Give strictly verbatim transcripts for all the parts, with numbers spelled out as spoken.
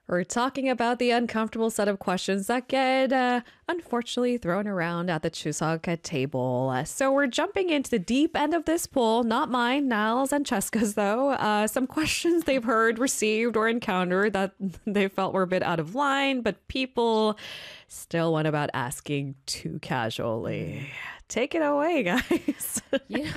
We're talking about the uncomfortable set of questions that get uh, unfortunately thrown around at the Chuseok table. Uh, so we're jumping into the deep end of this pool, not mine, Niles and Cheska's though. Uh, some questions they've heard, received, or encountered that they felt were a bit out of line, but people still went about asking too casually. Take it away, guys. Yeah.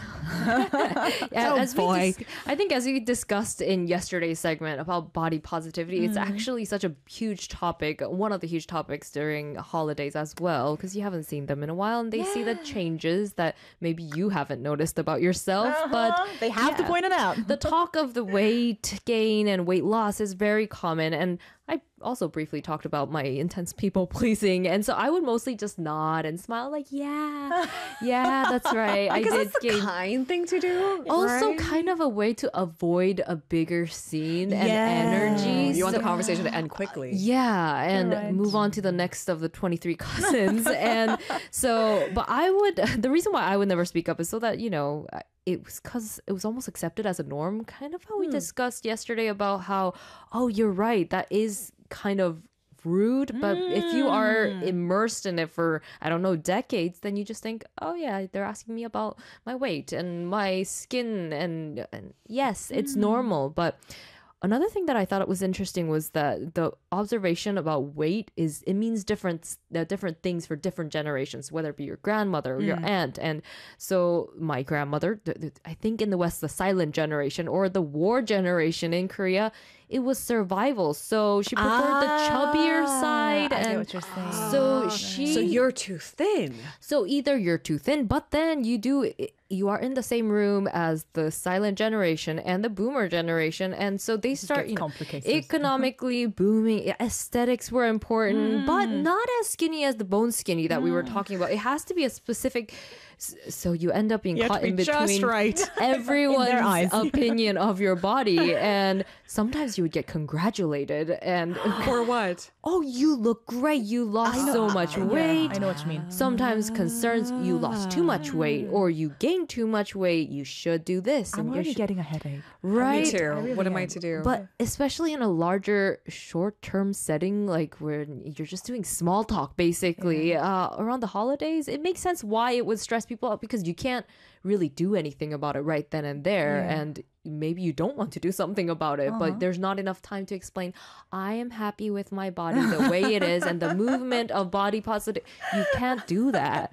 yeah Oh, as we boy. dis- I think as we discussed in yesterday's segment about body positivity, it's Mm-hmm. actually such a huge topic, one of the huge topics during holidays as well, because you haven't seen them in a while and they see the changes that maybe you haven't noticed about yourself. But Uh-huh. They have to yeah, point it out. the talk of the weight gain and weight loss is very common. And I also briefly talked about my intense people pleasing. And so I would mostly just nod and smile like, yeah, yeah, that's right. I Because did that's the gain. kind thing to do. Also, right? kind of a way to avoid a bigger scene and Yeah. energy. You want the So- conversation to end quickly. yeah, and Right. move on to the next of the twenty-three cousins. And so, but I would, the reason why I would never speak up is so that, you know, it was because it was almost accepted as a norm, kind of how we discussed yesterday about how, oh, you're right, that is kind of rude, but if you are immersed in it for, I don't know, decades, then you just think, oh yeah, they're asking me about my weight and my skin, and, and yes, it's normal. But another thing that I thought it was interesting was that the observation about weight is it means different uh, different things for different generations, whether it be your grandmother or your aunt. And so my grandmother, th- th- I think in the West, the silent generation or the war generation in Korea, it was survival. So she preferred the chubbier side, I get and what you're saying. so she So you're too thin. so either you're too thin, but then you do you are in the same room as the silent generation and the boomer generation, and so they start gets you know, complicated. economically booming. Aesthetics were important, but not as skinny as the bone skinny that we were talking about. It has to be a specific. s- So you end up being You have caught to in be between just right. everyone's eyes. opinion of your body, and sometimes you would get congratulated and. For what? Oh, you look great. You lost so much weight. I know what you mean. Sometimes concerns you lost too much weight or you gained too much weight. You should do this. I'm and you already should- getting a headache. right. Me too. really what am I am. to do? But especially in a larger short-term setting, like where you're just doing small talk, basically, uh, around the holidays, it makes sense why it would stress people out because you can't really do anything about it right then and there. And maybe you don't want to do something about it, but there's not enough time to explain, I am happy with my body the way it is and the movement of body positive. You can't do that.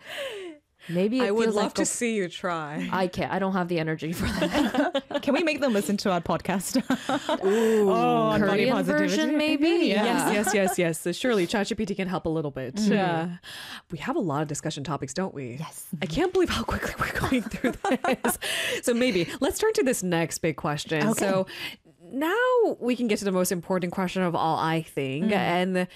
Maybe it I would feels love like to a- see you try. I can't. I don't have the energy for that. Can we make them listen to our podcast? Ooh, oh, on body Korean positivity. version, maybe. Yeah. Yeah. Yes, yes, yes, yes. So surely ChatGPT can help a little bit. Mm-hmm. Uh, we have a lot of discussion topics, don't we? Yes. I can't believe how quickly we're going through this. So maybe let's turn to this next big question. Okay. So now we can get to the most important question of all, I think. And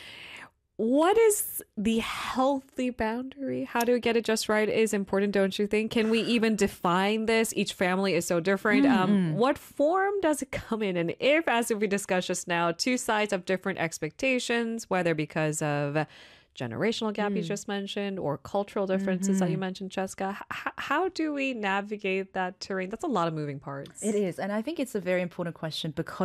what is the healthy boundary? How to get it just right is important, don't you think? Can we even define this? Each family is so different. Um, what form does it come in? And if, as we discussed just now, two sides have different expectations, whether because of generational gap you just mentioned or cultural differences that you mentioned, Cheska, h- how do we navigate that terrain? That's a lot of moving parts. It is. And I think it's a very important question because